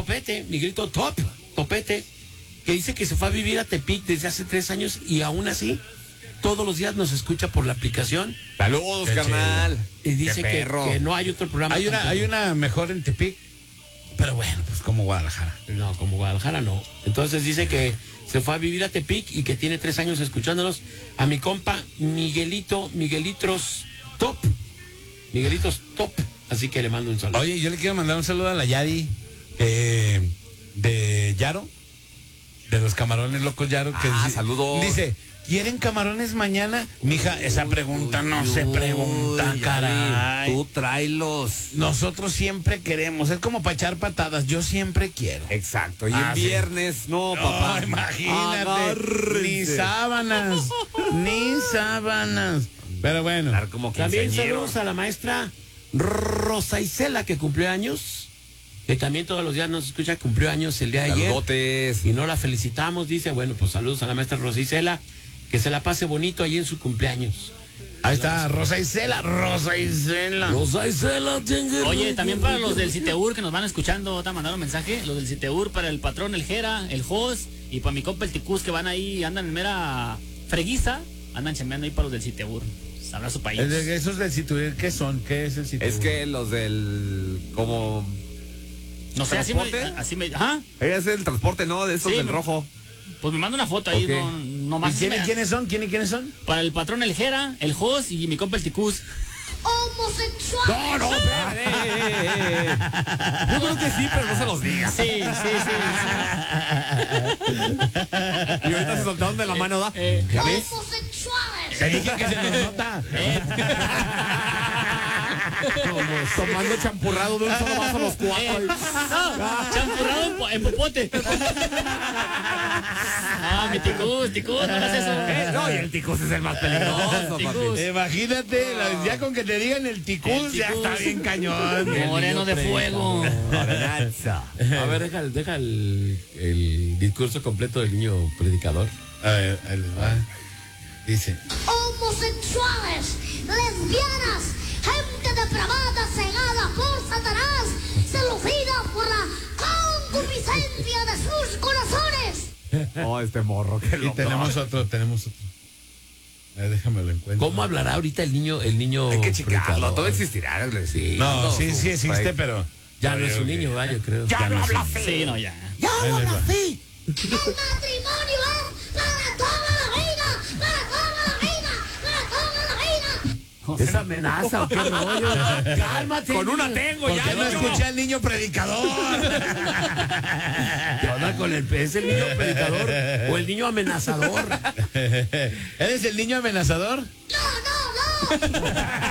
Topete, Miguelito Topete, que dice que se fue a vivir a Tepic desde hace 3 años y aún así todos los días nos escucha por la aplicación. Saludos, carnal. Y dice que no hay otro programa. Hay una mejor en Tepic, pero bueno, pues como Guadalajara. No, como Guadalajara no. Entonces dice que se fue a vivir a Tepic y que tiene 3 años escuchándonos. A mi compa Miguelitos Top. Así que le mando un saludo. Oye, yo le quiero mandar un saludo a la Yadi de Yaro, de los Camarones Locos Yaro. Saludos. Dice, ¿quieren camarones mañana? Mija, esa pregunta no se pregunta, caray. Tú tráelos. Nosotros siempre queremos, es como para echar patadas, yo siempre quiero. Exacto, y en viernes, no, papá. No, imagínate, Agárrense. ni sábanas. Pero bueno. También saludos a la maestra Rosa Isela, que cumplió años, que también todos los días nos escucha, cumplió años el día de ayer. Saludotes. Y no la felicitamos, dice, bueno, pues saludos a la maestra Rosa Isela, que se la pase bonito ahí en su cumpleaños. Ahí está, Rosa Isela. Oye, también para los del Citeur que nos van escuchando, te mandaron mensaje, los del Citeur, para el patrón, el Jera, el Jos, y para mi compa el Ticús, que van ahí, andan en mera freguiza, andan chambeando ahí para los del Citeur. Sabrá su país. Esos del Citeur, ¿qué son? ¿Qué es el Citeur? Es que los del, como... No sé, así me... Ajá. Es el transporte, ¿no? De esos Sí, del rojo. Pues me manda una foto ahí, Okay. no más. ¿Quiénes son? ¿Quiénes son? Para el patrón el Jera, el Jos y mi compa el Ticús. ¡Homosexual! No, espérate. Yo creo que sí, pero no se los digas. Sí. Y ahorita se soltaron de la mano, ¿da? ¿Ya ves? ¡Homosexuales! Te dije que se nos nota. Tomando champurrado de un solo vaso los 4. Champurrado en popote. Mi Ticús, no hagas eso. No, y el ticus es el más peligroso, Ticús. papi. Imagínate, ya con que te digan el Ticús, ya está bien cañón. Moreno de fuego. A ver, deja el discurso completo del niño predicador. A ver, ahí les va. Dice, Homosexuales, lesbianas, gente depravada, cegada por Satanás, seducida por la concupiscencia de sus corazones. Oh, este morro, qué y loco. tenemos otro. A ver, déjame lo encuentro. ¿Cómo hablará ahorita el niño Hay que checarlo, predicador? todo existirá. Sí. No, sí existe, pero... Ya no es un niño, yo creo. Ya no habla así. Sí, no, ya. ¡Ya Ahí les va. así! El matrimonio es para toda la vida, para toda la vida, para toda la vida. ¿Es amenaza o qué rollo? Cálmate. Con una tengo ¿Por ya. qué no niño? escuché al niño predicador? ¿Qué onda con ¿Es el niño predicador o el niño amenazador? ¿Eres el niño amenazador? No.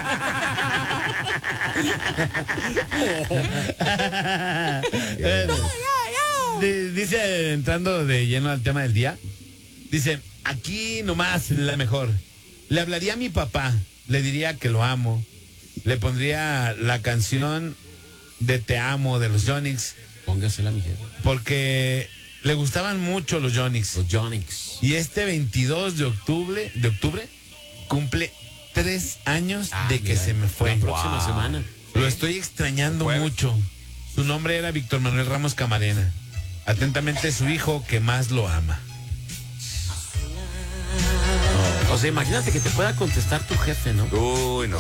Dice, entrando de lleno al tema del día, dice, aquí nomás la mejor. Le hablaría a mi papá, le diría que lo amo, le pondría la canción de Te Amo de los Yonix, Póngasela, mi jefe. porque le gustaban mucho los Yonix. Los Yonix. Y este 22 de octubre cumple 3 años de que se me fue. La próxima semana. Lo estoy extrañando mucho. Su nombre era Víctor Manuel Ramos Camarena. Atentamente, su hijo que más lo ama. O sea, imagínate que te pueda contestar tu jefe, ¿no? Uy, no.